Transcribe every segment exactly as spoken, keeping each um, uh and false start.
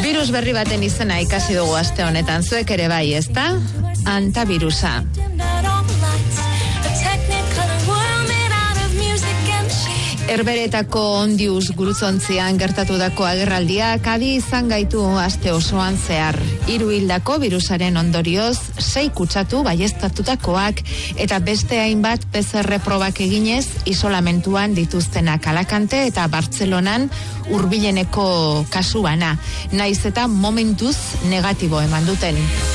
Virus berri baten izena ikasi dugu aste honetan, zuek ere bai, ezta? Antavirusa. Herberetako Ondius guruzontzian gertatutako agerraldiak adi izan gaitu aste osoan zehar. Hiru hildako virusaren ondorioz, sei kutsatu baieztatutakoak eta beste hainbat P C R probak eginez isolamentuan dituztenak Alakante eta Bartzelonan hurbileneko kasu bana. Naiz eta momentuz negatibo eman duten.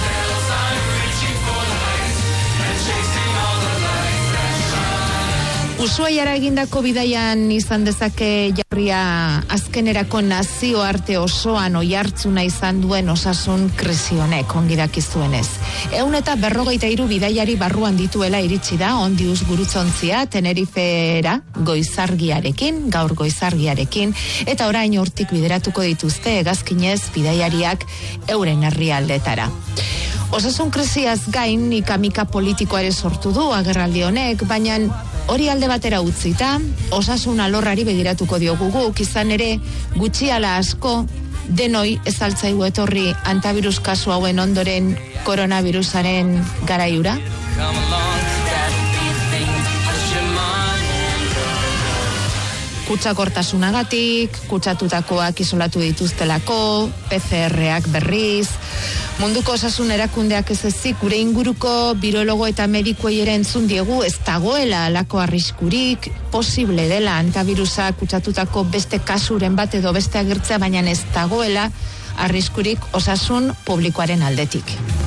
Ushuaiara egindako bidaian izan dezake jarria azkenerako nazioarte osoan oihartzuna izan duen osasun krisi honek, ongi dakizuenez. Ehun eta berrogeita hiru bidaiari barruan dituela iritsi da Ondius gurutzontzia Tenerifera goizargiarekin, gaur goizargiarekin, eta orain hortik bideratuko dituzte hegazkinez bidaiariak euren herrialdetara. Osasun krisiaz gain ikamika politikoa ere sortu du agerraldi honek, baina hori alde batera utzita, osasun alorrari begiratuko diogu guk, izan ere gutxi ala asko denoi ez altzaigu etorri antavirus kasu hauen ondoren koronavirusaren garaiura. Kutsakortasunagatik, kutsatutakoak isolatu dituztelako, P C R-ak berriz. Munduko osasun erakundeak ez ezik gure inguruko birologo eta medikuei ere entzun diegu ez dagoela alako arriskurik, posible dela antavirusa kutsatutako beste kasuren bat edo beste agertzea, baina ez dagoela arriskurik osasun publikoaren aldetik.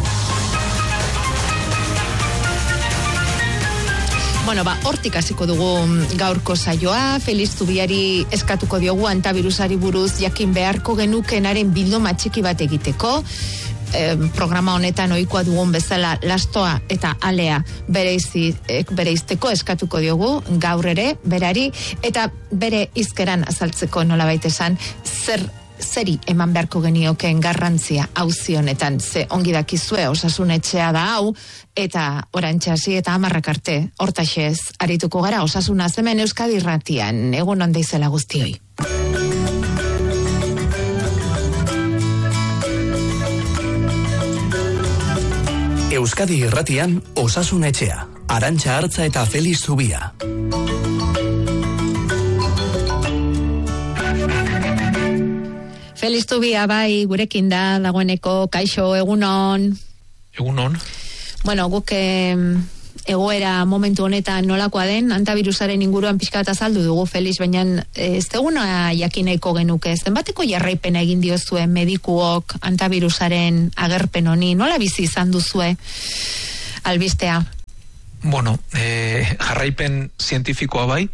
Bueno, ba, hortik hasiko dugu gaurko saioa. Feliz Zubiari eskatuko diogu antavirusari buruz jakin beharko genukenaren bilduma txiki bat egiteko. Eh, programa honetan ohikoa dugun bezala lastoa eta alea bereizi, bereizteko eskatuko diogu gaur ere berari, eta bere hizkeran azaltzeko nolabait esan zer zeri eman beharko geniokeen garrantzia auzi honetan. Ze ongi dakizue osasun etxea da hau, eta orantxe hasi eta hamarrak arte hortaxez arituko gara osasuna hemen Euskadi Irratian. Egun on deizela guztioi. Euskadi Irratian osasun etxea. Arantxa Artza eta Feliz Zubia. Feliz Zubia bai gurekin da dagoeneko. Kaixo, egunon. Egunon. Bueno, guk eh, egoera momentu honetan nolakoa den, antavirusaren inguruan pixka bat azaldu dugu, Feliz, baina ez deguna jakineiko genuke, zenbateko jarraipena egin diozue medikuok antavirusaren agerpen honi, nola bizi izan duzue albistea? Bueno, eh, jarraipen zientifikoa bai,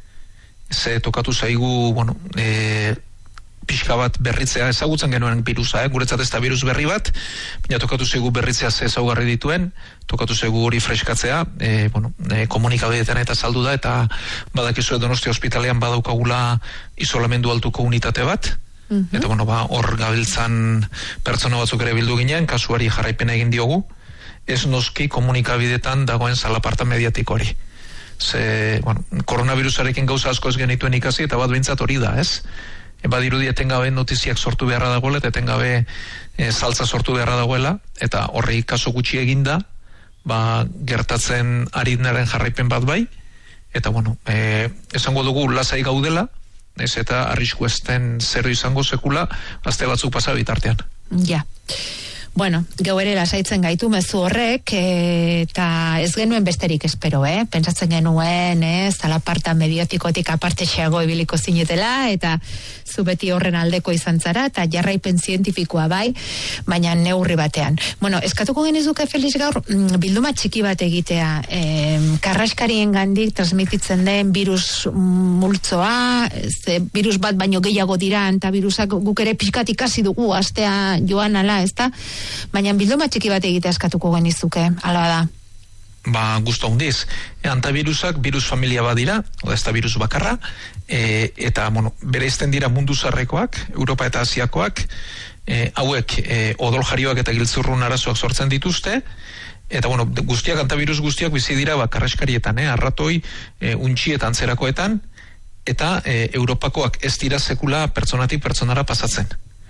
ze tokatu zaigu, bueno, eh, pixka bat berritzea, ezagutzen genuen virusa, eh? Guretzat ez da virus berri bat, baina tokatu zaigu berritzea ze ezaugarri dituen, tokatu zaigu hori freskatzea, e, bueno, e, komunikabideetan eta saldu da, eta badakizue Donostia ospitalean badaukagula isolamendu altuko unitate bat, mm-hmm. eta bueno, ba, hor gabiltzan pertsona batzuk ere bildu ginen, kasuari jarraipena egin diogu, ez noski komunikabideetan dagoen zalaparta mediatiko hori. Ze, bueno, koronavirusarekin gauza asko ez genituen ikasi, eta bat behintzat hori da, ez? Badirudi etengabe notiziak sortu beharra dagoela, eta etengabe e, saltza sortu beharra dagoela, eta horri kaso gutxi eginda, ba, gertatzen aritnaren jarraipen bat bai, eta bueno, e, esango dugu lasai gaudela, ez eta arrisku ezten zero izango sekula, aste batzuk pasa bitartean. Ja. Bueno, geu ere lasaitzen gaitu mezu horrek, e, eta ez genuen besterik espero, eh? Pentsatzen genuen, eh? Zalaparta mediatikotik aparte xeago ibiliko zinetela, eta zu beti horren aldeko izan zara, eta jarraipen zientifikoa bai, baina neurri batean. Bueno, eskatuko genizuke, Feliz, gaur, bilduma txiki bat egitea, e, karraskarien gandik transmititzen den virus multzoa, ze virus bat baino gehiago dira, eta virusak guk ere pixkat ikasi dugu, astea joan ala, ezta? Baina bilduma txiki bat egitea eskatuko genizuke, ala da. Ba, gustu handiz. E, antavirusak virus familia badira, oda ez da virus bakarra, e, eta, bueno, bereizten dira mundu zarrekoak, Europa eta Asiakoak, e, hauek e, odol jarioak eta giltzurrun arazoak sortzen dituzte, eta, bueno, guztiak, antavirus guztiak bizi dira bakarraskarietan, eh, arratoi, e, untxi eta antzerakoetan, eta e, Europakoak ez dira sekula pertsonatik pertsonara pasatzen.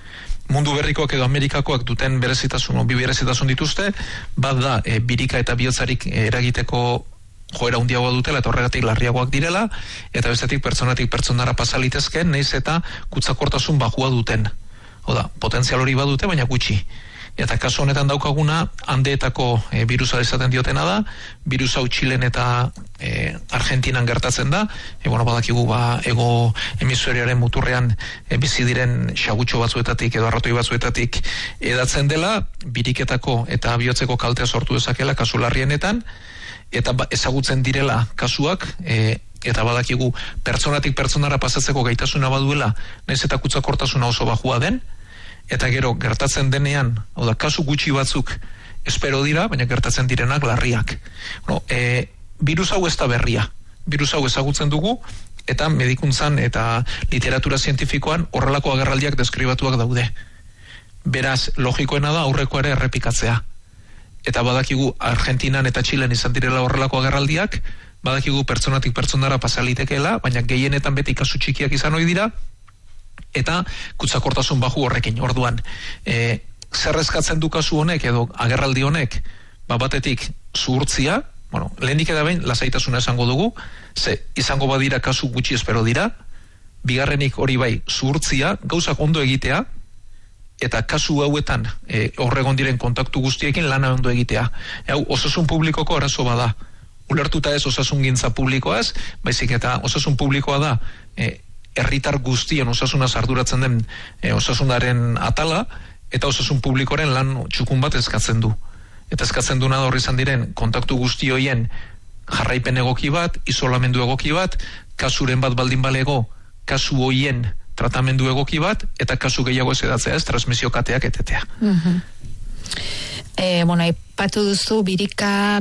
mundu berrikoak edo Amerikakoak duten berezitasun, bi berezitasun dituzte, bat da e, birika eta bihotzarik eragiteko joera handiagoa dutela eta horregatik larriagoak direla, eta bestetik pertsonatik pertsonara pasa litezken, naiz eta kutsakortasun bajua duten. Oda, potentzial hori badute, baina gutxi. Eta kasu honetan daukaguna, handeetako e, virusa izaten diotena da, virus hau Txilen eta e, Argentinan gertatzen da, e, bueno, badakigu ba, ego hemisferioaren muturrean e, bizi diren xagutxo batzuetatik edo arrotoi batzuetatik edatzen dela, biriketako eta bihotzeko kaltea sortu dezakela kasu larrienetan, eta ba, ezagutzen direla kasuak, e, eta badakigu pertsonatik pertsonara pasatzeko gaitasuna baduela, naiz eta kutsakortasuna oso bajua den, eta gero gertatzen denean, hau da, kasu gutxi batzuk espero dira, baina gertatzen direnak larriak. No, e, virus hau ez da berria. Virus hau ezagutzen dugu, eta medikuntzan eta literatura zientifikoan horrelako agerraldiak deskribatuak daude. Beraz, logikoena da aurreko ere errepikatzea. Eta badakigu Argentinan eta Txilen izan direla horrelako agerraldiak, badakigu pertsonatik pertsonara pasalitekeela, baina gehienetan beti kasu txikiak izan ohi dira, eta kutsakortasun baju horrekin. Orduan, e, zer eskatzen du kasu honek edo agerraldi honek, ba batetik zuhurtzia, bueno, lehenik eta behin lasaitasuna esango dugu, ze izango badira kasu gutxi espero dira, bigarrenik hori bai zuhurtzia, gauzak ondo egitea, eta kasu hauetan e, horregon diren kontaktu guztiekin lana ondo egitea. Hau, osasun publikoko arazo bada. Ulertuta ez osasun gintza publikoa ez, baizik eta osasun publikoa da e, herritar guztien osasunaz arduratzen den e, osasunaren atala, eta osasun publikoren lan txukun bat eskatzen du. Eta eskatzen duna da horri izan diren kontaktu guzti hoien jarraipen egoki bat, isolamendu egoki bat, kasuren bat baldin balego, kasu hoien tratamendu egoki bat, eta kasu gehiago ez edatzea ez, transmisio kateak etetea. Uh-huh. E, bueno, aipatu duzu birika,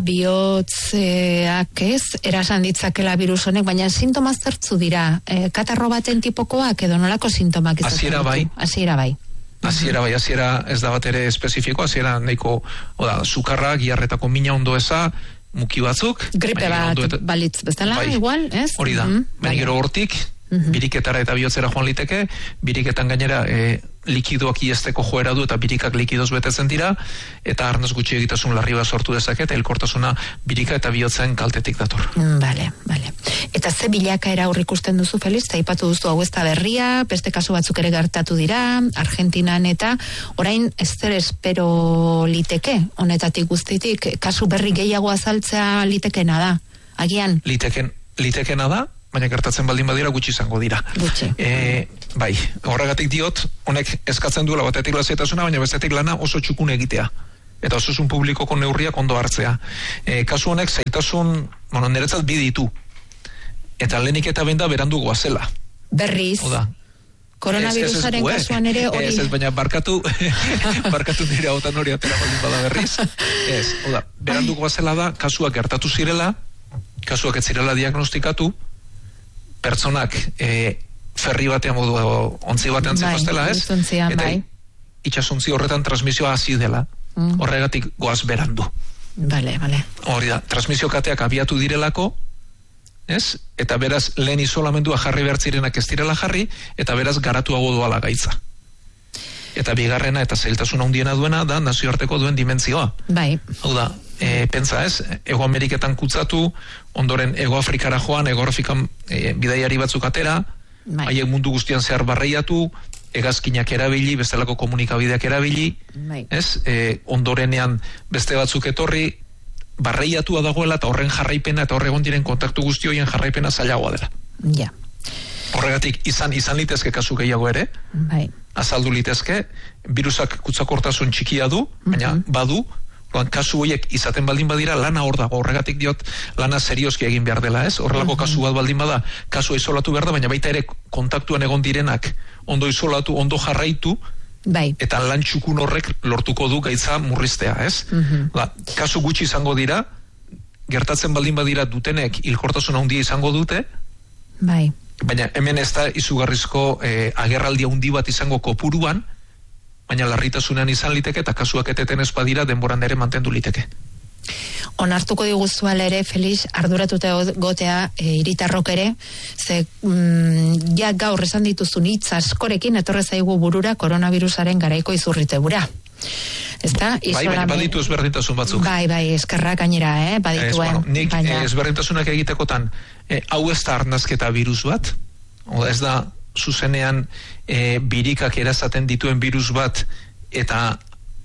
bihotzeak ez, erasan ditzakela virus honek, baina sintoma zertzu dira? E, katarro baten tipokoak edo nolako sintomak izaten ditu? Hasiera bai. Hasiera bai. Hasiera bai, hasiera ez da bat ere espezifiko, hasiera nahiko, oda, sukarra, giarretako mina ondo eza, muki batzuk. Gripe bat eta, balitz, bestela, bai, igual, ez? Hori da, mm-hmm, baina gero hortik, mm-hmm, biriketara eta bihotzera joan liteke, biriketan gainera e, likidoak iesteko joera du eta birikak likidoz betetzen dira, eta arnaz gutxi egitasun larri bat sortu dezake, eta elkortasuna birika eta bihotzen kaltetik dator. Bale, bale. Eta ze bilakaera aurre ikusten duzu, Felix? Aipatu duzu hau ez da berria, beste kasu batzuk ere gertatu dira, Argentinan eta orain ez zer espero liteke, honetatik guztitik, kasu berri gehiago azaltzea litekena da, agian? Liteken, litekena da, baina gertatzen baldin badira gutxi izango dira. Gutxi. E, bai, horregatik diot, honek eskatzen duela batetik lasaitasuna, baina bestetik lana oso txukun egitea. Eta osasun publikoko neurriak ondo hartzea. E, kasu honek zaitasun, bueno, niretzat bi ditu. Eta lehenik eta benda berandu goazela. Berriz. Oda. Koronavirusaren ez, ez, kasuan ere hori. Ez, ez, baina barkatu, barkatu nire hautan hori atera baldin bada berriz. Ez, oda, berandu goazela da, kasuak gertatu zirela, kasuak ez zirela diagnostikatu, pertsonak e, ferri batean modu ontzi batean zipostela, ez? Eta bai. Itxasuntzi horretan transmisioa hasi dela. Mm. Horregatik goaz berandu. Bale, bale. Hori da, transmisio kateak abiatu direlako, ez? Eta beraz, lehen isolamendua jarri behartzirenak ez direla jarri, eta beraz garatuago doala gaitza. Eta bigarrena eta zailtasun handiena duena da nazioarteko duen dimentzioa. Bai. Hau da, e, pentsa ez, Ego Ameriketan kutsatu, ondoren Ego Afrikara joan, Ego Afrikan e, bidaiari batzuk atera, bai, haiek mundu guztian zehar barreiatu, hegazkinak erabili, bestelako komunikabideak erabili, bai, ez, e, ondorenean beste batzuk etorri, barreiatua dagoela eta horren jarraipena eta horregon diren kontaktu guzti horien jarraipena zailagoa dela. Ja. Horregatik izan izan litezke kasu gehiago ere, bai, azaldu litezke, virusak kutsakortasun txikia du, baina mm-hmm, badu, kasu horiek izaten baldin badira lana hor dago, horregatik diot lana serioski egin behar dela, ez? Horrelako mm-hmm, kasu bat baldin bada, kasua isolatu behar da, baina baita ere kontaktuan egon direnak ondo isolatu, ondo jarraitu, bai, eta lan txukun horrek lortuko du gaitza murriztea, ez? Mm-hmm. Da, kasu gutxi izango dira, gertatzen baldin badira dutenek hilkortasun handia izango dute, bai, baina hemen ez da izugarrizko eh, agerraldia handi bat izango kopuruan, baina larritasunean izan liteke eta kasuak eteten ez badira denboran ere mantendu liteke. onartuko diguzual ere, Felix, arduratuta gotea e, iritarrok ere, ze mm, ja gaur esan dituzun hitz askorekin etorre zaigu burura koronavirusaren garaiko izurrite bura. Ezta? Bai, baina baditu ezberdintasun batzuk. Bai, bai, eskerrak gainera, eh, badituen. Ez, bueno, nik baina... ezberdintasunak egitekotan, eh, hau ez da arnazketa virus bat, oda ez da zuzenean eh, birikak erazaten dituen virus bat, eta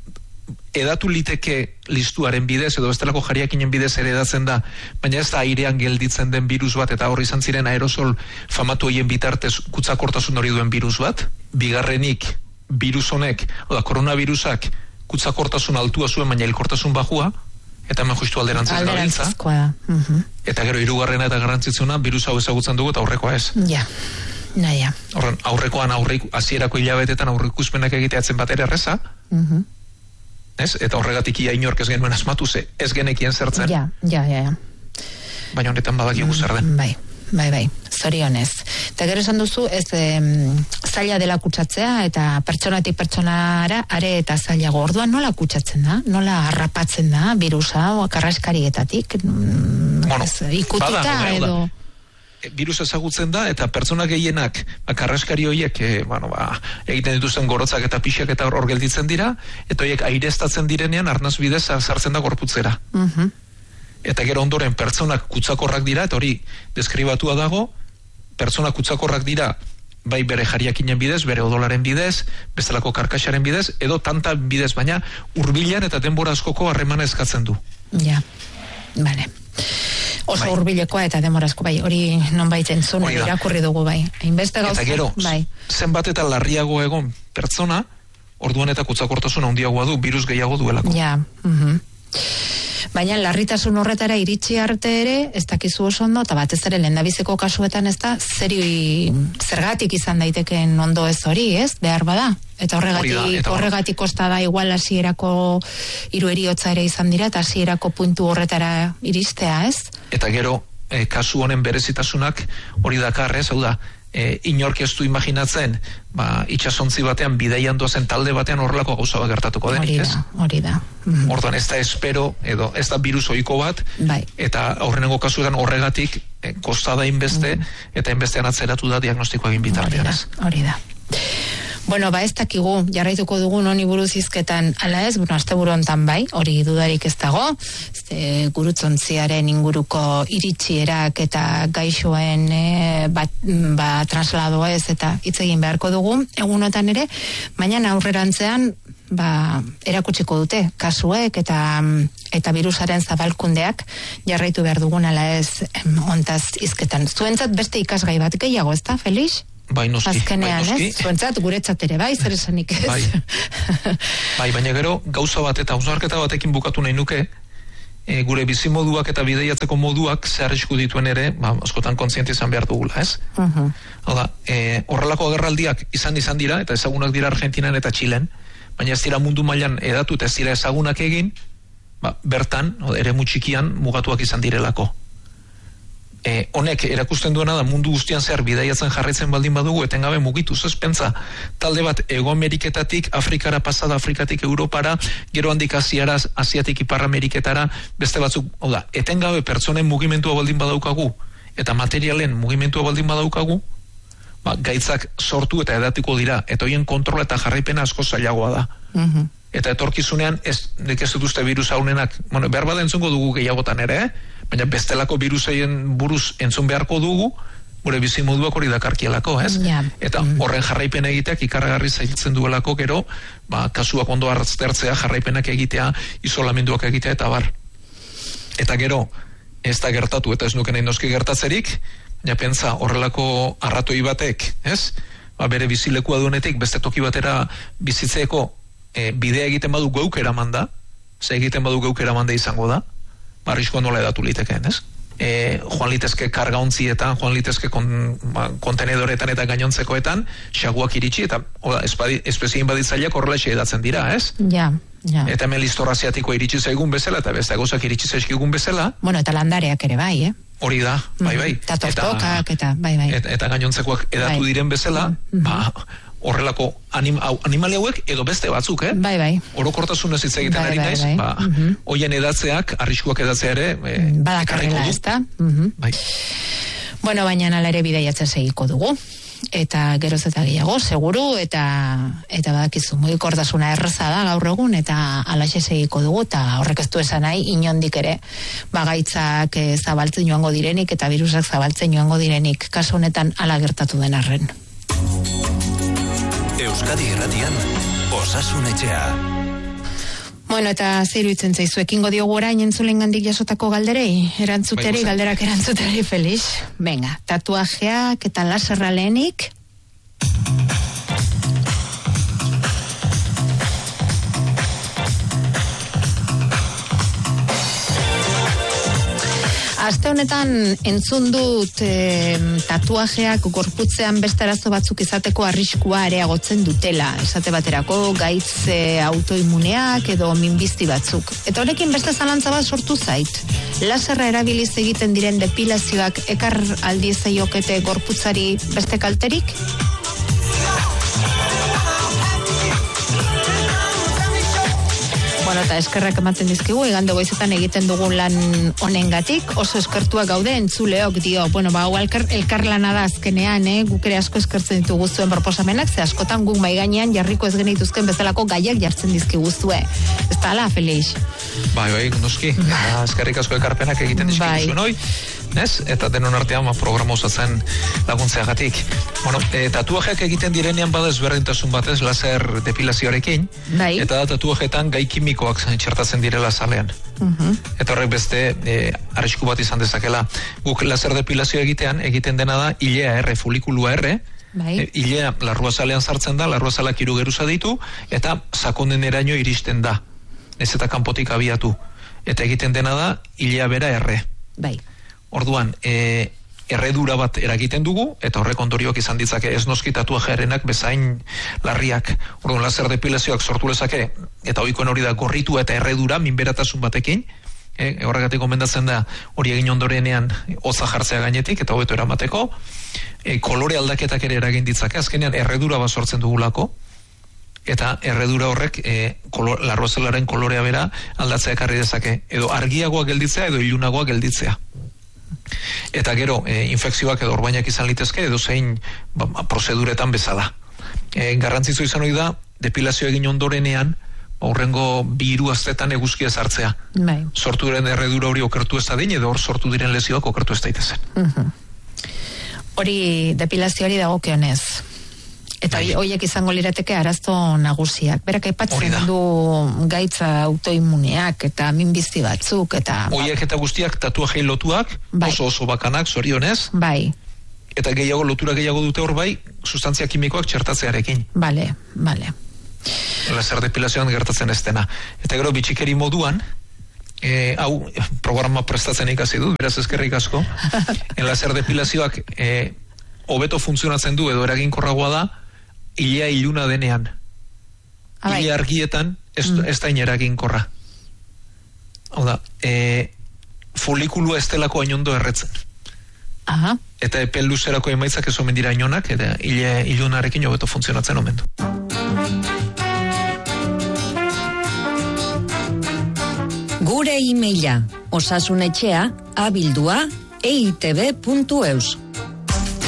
edatu liteke listuaren bidez, edo bestelako jariakinen bidez ere edatzen da, baina ez da airean gelditzen den virus bat, eta hori izan ziren aerosol famatu hoien bitartez kutsakortasun hori duen virus bat. Bigarrenik, virus honek, oda, koronavirusak kutsakortasun altua zuen, baina hilkortasun bajua, eta hemen justu alderantzez gabiltza. Uh-huh. Eta gero hirugarrena eta garrantzitsuna, virus hau ezagutzen dugu eta aurrekoa ez. Ja, naia. Horren, aurrekoan aurre, hasierako hilabetetan aurreikuspenak egiteatzen bat ere erreza, uh-huh. ez? Eta horregatik ia inork ez genuen asmatu ze, ez genekien zertzen. Ja, ja, ja, ja. Baina honetan badakigu zer den. Bai, bai, bai, zorionez. Eta gero esan duzu, ez em, zaila dela kutsatzea, eta pertsonatik pertsonara are eta zailago. Orduan nola kutsatzen da? Nola harrapatzen da virusa, o karraskarietatik? Bueno, ez, ikutita bada, edo... Virus ezagutzen da, eta pertsona gehienak, ba, karraskari horiek, e, bueno, ba, egiten dituzten gorotzak eta pixak eta hor gelditzen dira, eta horiek aireztatzen direnean arnaz bidez sartzen da gorputzera. Uh-huh. Eta gero ondoren pertsonak kutsakorrak dira, eta hori deskribatua dago, pertsonak kutsakorrak dira, bai bere jariakinen bidez, bere odolaren bidez, bestelako karkaxaren bidez, edo tanta bidez, baina hurbilan eta denbora askoko harremana eskatzen du. Ja, bale. Oso bai. Hurbilekoa eta demorazko, bai, hori nonbait entzun irakurri dugu, bai. Hainbeste gauza, eta gero, bai. zenbat eta larriago egon pertsona, orduan eta kutsakortasuna handiagoa du, virus gehiago duelako. Ja, uh-huh. Baina larritasun horretara iritsi arte ere, ez dakizu oso ondo, eta batez ere lehendabiziko kasuetan ez da, zeri, zergatik izan daiteken ondo ez hori, ez? Behar bada. Eta horregatik, da, eta horregatik kosta da igual hasierako hiru heriotza ere izan dira, eta hasierako puntu horretara iristea, ez? Eta gero, eh, kasu honen berezitasunak hori dakar, ez? Hau da, E, inork ez du imaginatzen, ba, itxasontzi batean, bideian doazen talde batean horrelako gauza bat gertatuko denik, ez? Hori da, hori da. Orduan ez da espero, edo ez da virus ohiko bat, bai. Eta aurrenengo kasuetan horregatik e, kosta da inbeste, mm. eta inbestean atzeratu da diagnostikoa egin bitartean, ez? Hori da. Bueno, ba ez dakigu, jarraituko dugun honi buruz hizketan, ala ez, bueno, asteburu hontan bai, hori dudarik ez dago, e, gurutzontziaren inguruko iritsierak eta gaixoen e, bat, ba, traslado ez eta hitz egin beharko dugu, egunotan ere, baina aurrerantzean, ba, erakutsiko dute, kasuek eta eta virusaren zabalkundeak jarraitu behar dugun, ala ez, hontaz hizketan. Zuentzat beste ikasgai bat gehiago, ez da, Felix? Bai, noski. Azkenean, bai, noski. ez? Zuentzat, guretzat ere, bai, zer esanik ez? Bai. Bai, baina gero, gauza bat eta hausnarketa batekin bukatu nahi nuke, e, gure bizimoduak eta bideiatzeko moduak zehar esku dituen ere, ba, askotan kontziente izan behar dugula, ez? Uh-huh. Hala, e, horrelako agerraldiak izan izan dira, eta ezagunak dira Argentinan eta Txilen, baina ez dira mundu mailan edatu eta ez dira ezagunak egin, ba, bertan, ere mutxikian, mugatuak izan direlako. E, honek erakusten duena da mundu guztian zehar bidaiatzen jarraitzen baldin badugu etengabe mugitu, ez pentsa talde bat Hego Ameriketatik Afrikara pasada, Afrikatik Europara, gero handik Asiara, Asiatik Ipar Ameriketara, beste batzuk, hau da, etengabe pertsonen mugimendua baldin badaukagu eta materialen mugimendua baldin badaukagu, ba, gaitzak sortu eta edatiko dira, eta hoien kontrola eta jarraipena asko zailagoa da. Uh-huh. Eta etorkizunean ez, nik ez dut uste virus haunenak, bueno, behar bada entzungo dugu gehiagotan ere, eh? Baina bestelako viruseien buruz entzun beharko dugu, gure bizimoduak hori dakarkielako, ez? Yeah. Eta horren jarraipen egiteak ikarragarri zailtzen duelako gero, ba, kasuak ondo hartzertzea, jarraipenak egitea, isolamenduak egitea, eta bar. Eta gero, ez da gertatu, eta ez nuke nahi noski gertatzerik, ja pentsa horrelako arratoi batek, ez? Ba, bere bizilekua duenetik, beste toki batera bizitzeeko e, bidea egiten badu geuk eraman da, ze egiten badu geuk eraman da izango da, barrizko nola edatu litekeen, ez? E, joan litezke karga ontzietan, joan litezke kon, ba, kontenedoretan eta gainontzekoetan, xaguak iritsi, eta espezien baditzaileak horrela edatzen dira, ez? Ja, ja. Eta hemen listorra asiatikoa iritsi zaigun bezala, eta beste gozak iritsi zaizkigun bezala. Bueno, eta landareak ere bai, eh? Hori da, bai, bai. Eta tortokak, eta, bai, bai. Eta, eta gainontzekoak edatu bai. diren bezala, mm-hmm. ba, horrelako anim, animali hauek edo beste batzuk, eh? Bai, bai. Orokortasunez hitz egiten Bai, ari bai, naiz, bai. ba, Mhm. hoien edatzeak, arriskuak edatzea ere, eh, Badakarrela, ekarriko du. ezta? Mhm. Bai. Bueno, baina hala ere bidaiatzen segiko dugu. Eta geroz eta gehiago, seguru, eta eta badakizu, mugikortasuna erraza da gaur egun, eta alaxe segiko dugu, eta horrek ez du esan nahi, inondik ere, bagaitzak e, zabaltzen joango direnik, eta virusak zabaltzen joango direnik, kasu honetan hala gertatu den arren. Euskadi Irratian, Osasun Etxea. Bueno, eta zeiru itzen zaizu, ekingo diogu orain entzulengandik jasotako galderei, erantzuteri, Bai, galderak erantzuteri, Felix. Venga, tatuajeak eta laserra lehenik. Aste honetan entzun dut e, tatuajeak gorputzean beste arazo batzuk izateko arriskua areagotzen dutela. Esate baterako gaitz e, autoimmuneak edo minbizti batzuk. Eta honekin beste zalantza bat sortu zait. Laserra erabiliz egiten diren depilazioak ekar aldi zaiokete gorputzari beste kalterik? Bueno, eta eskerrak ematen dizkigu, igande goizetan egiten dugun lan honengatik, oso eskertuak gaude entzuleok dio, bueno, ba, hau elkar, elkarlana da azkenean, eh? Guk ere asko eskertzen ditugu zuen proposamenak, ze askotan guk maigainean jarriko ez genituzken bezalako gaiak jartzen dizkiguzue. Ez da, ala, Felix? Bai, bai, noski, eta eskerrik asko ekarpenak egiten dizkiguzuen hoi, ez? Eta denon artean ma, programa osatzen laguntzeagatik. Bueno, e, tatuajeak egiten direnean bada ezberdintasun batez laser depilazioarekin, bai. Eta da tatuajetan gai kimikoak txertatzen direla salean. Uh-huh. Eta horrek beste e, arrisku bat izan dezakela. Guk laser depilazio egitean egiten dena da ilea R, folikulua R, bai. e, ilea larruazalean sartzen da, larruazalak hiru geruza ditu, eta sakonden eraino iristen da. Ez eta kanpotik abiatu. Eta egiten dena da ilea bera R. Bai. Orduan, e, erredura bat eragiten dugu, eta horrek ondorioak izan ditzake ez noski tatuajearenak bezain larriak. Orduan, laser depilazioak sortu lezake, eta ohikoen hori da gorritu eta erredura minberatasun batekin, e, horregatik gomendatzen da hori egin ondorenean hotza jartzea gainetik, eta hobeto eramateko, e, kolore aldaketak ere eragin ditzake, azkenean erredura bat sortzen dugulako, eta erredura horrek e, kolor, larruazelaren kolorea bera aldatzea ekarri dezake, edo argiagoa gelditzea edo ilunagoa gelditzea. Eta gero, e, infekzioak edo orbainak izan litezke, edo zein ba, prozeduretan bezala. E, garrantzizu izan hori da, depilazio egin ondorenean, aurrengo bi hiru astetan eguzkia sartzea. Bai. Sortu diren erredura hori okertu ez dadin, edo hor sortu diren lesioak okertu ez daitezen. Uh-huh. Hori depilazioari dagokionez. Eta Bai. horiek izango lirateke arazo nagusiak. Berak aipatzen du gaitza autoimmuneak eta minbizti batzuk eta Horiek eta guztiak tatuajei lotuak, bai. oso oso bakanak, zorionez, bai. eta gehiago lotura gehiago dute hor bai, sustantzia kimikoak txertatzearekin. Bale, bale. Laser depilazioan gertatzen ez dena. Eta gero bitxikeri moduan, e, hau programa prestatzen ikasi dut, beraz eskerrik asko, en laser depilazioak e, hobeto funtzionatzen du edo eraginkorragoa da, ilea iluna denean. Ah, bai. Ile argietan ez, Mm. ez da ineraginkorra. Hau da, e, folikulua ez delako ainondo erretzen. Aha. Eta epe luzerako emaitzak ez omen dira inonak, eta ile ilunarekin hobeto funtzionatzen omen du. Gure e-maila osasunetxea abildua eitb puntu eus.